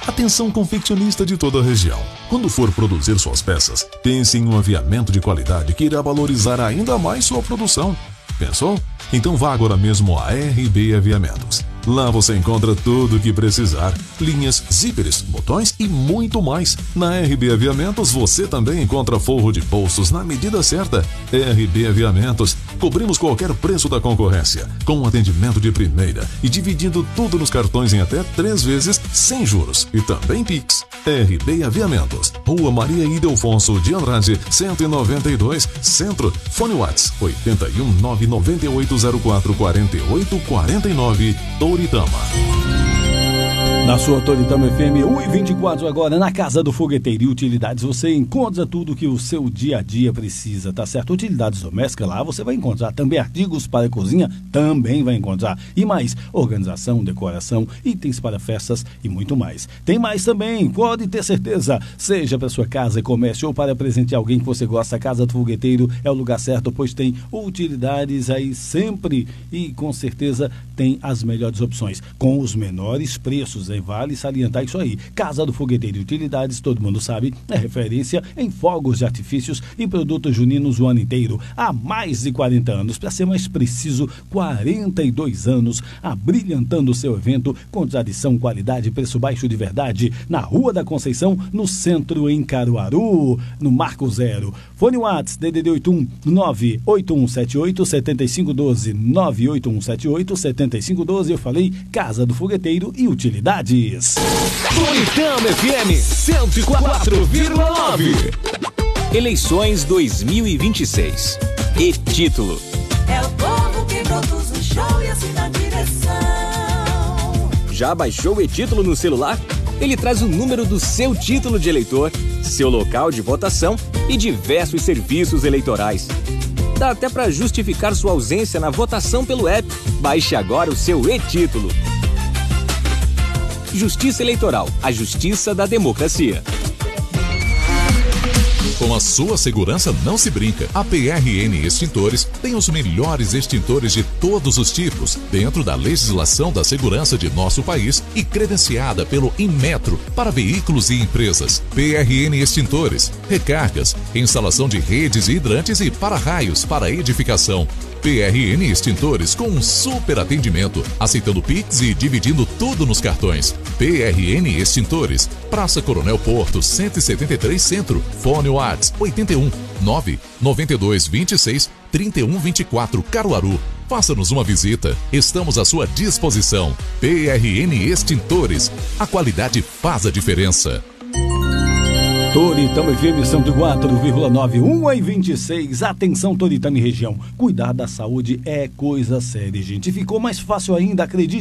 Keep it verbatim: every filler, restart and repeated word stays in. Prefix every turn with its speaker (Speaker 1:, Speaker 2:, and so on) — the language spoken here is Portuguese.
Speaker 1: Atenção confeccionista de toda a região. Quando for produzir suas peças, pense em um aviamento de qualidade que irá valorizar ainda mais sua produção. Pensou? Então vá agora mesmo a R B Aviamentos. Lá você encontra tudo o que precisar, linhas, zíperes, botões e muito mais. Na R B Aviamentos você também encontra forro de bolsos na medida certa. R B Aviamentos, cobrimos qualquer preço da concorrência, com um atendimento de primeira e dividindo tudo nos cartões em até três vezes sem juros e também Pix. R B Aviamentos, Rua Maria Ildefonso de Andrade, cento e noventa e dois, Centro. Fone Whats oito um nove nove oito zero quatro quatro oito quatro nove, Toritama.
Speaker 2: Na sua Toritama F M um e vinte e quatro agora, na Casa do Fogueteiro e Utilidades, você encontra tudo que o seu dia a dia precisa, tá certo? Utilidades domésticas, lá você vai encontrar também artigos para a cozinha, também vai encontrar. E mais, organização, decoração, itens para festas e muito mais. Tem mais também, pode ter certeza, seja para sua casa e comércio ou para presentear alguém que você gosta, a Casa do Fogueteiro é o lugar certo, pois tem utilidades aí sempre e com certeza tem as melhores opções, com os menores preços. Vale salientar isso aí. Casa do Fogueteiro e Utilidades, todo mundo sabe, é referência em fogos de artifícios e produtos juninos o ano inteiro. Há mais de quarenta anos, para ser mais preciso, quarenta e dois anos, abrilhantando o seu evento com tradição, qualidade e preço baixo de verdade. Na Rua da Conceição, no centro, em Caruaru, no Marco Zero. Fone Whats, D D D oito um nove oito um sete oito sete cinco um dois, nove oito um sete oito sete cinco um dois. Eu falei Casa do Fogueteiro e Utilidades.
Speaker 3: Toritama F M cento e quatro vírgula nove. Eleições dois mil e vinte e seis. E título:
Speaker 4: é o povo que produz o show e assim na direção.
Speaker 3: Já baixou o e-título no celular? Ele traz o número do seu título de eleitor, seu local de votação e diversos serviços eleitorais. Dá até para justificar sua ausência na votação pelo app. Baixe agora o seu e-título. Justiça Eleitoral, a justiça da democracia.
Speaker 1: Com a sua segurança não se brinca. A P R N Extintores tem os melhores extintores de todos os tipos, dentro da legislação da segurança de nosso país e credenciada pelo Inmetro para veículos e empresas. P R N Extintores, recargas, instalação de redes e hidrantes e para-raios para edificação. P R N Extintores com um super atendimento, aceitando Pix e dividindo tudo nos cartões. P R N Extintores, Praça Coronel Porto, cento e setenta e três Centro. Fone Whats oito um nove nove dois dois seis três um dois quatro, Caruaru. Faça-nos uma visita, estamos à sua disposição. P R N Extintores, a qualidade faz a diferença.
Speaker 2: Toritama F M cento e quatro vírgula nove, um e vinte e seis. Atenção, Toritama e região. Cuidar da saúde é coisa séria, gente. Ficou mais fácil ainda, acredite.